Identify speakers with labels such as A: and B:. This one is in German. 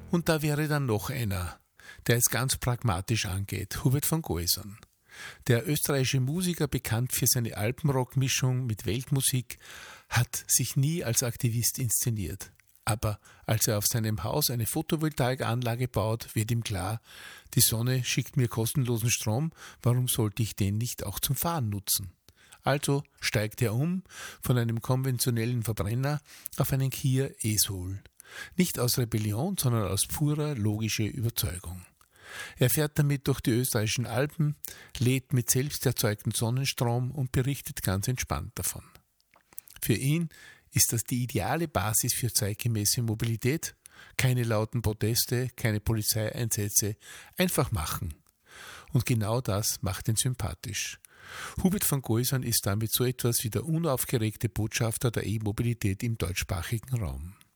A: Und da wäre dann noch einer, der es ganz pragmatisch angeht, Hubert van Goisern. Der österreichische Musiker, bekannt für seine Alpenrock-Mischung mit Weltmusik, hat sich nie als Aktivist inszeniert. Aber als er auf seinem Haus eine Photovoltaikanlage baut, wird ihm klar, die Sonne schickt mir kostenlosen Strom, warum sollte ich den nicht auch zum Fahren nutzen? Also steigt er um von einem konventionellen Verbrenner auf einen Kia e-Soul. Nicht aus Rebellion, sondern aus purer logischer Überzeugung. Er fährt damit durch die österreichischen Alpen, lädt mit selbst erzeugtem Sonnenstrom und berichtet ganz entspannt davon. Für ihn ist das die ideale Basis für zeitgemäße Mobilität. Keine lauten Proteste, keine Polizeieinsätze, einfach machen. Und genau das macht ihn sympathisch. Hubert van Goisern ist damit so etwas wie der unaufgeregte Botschafter der E-Mobilität im deutschsprachigen Raum.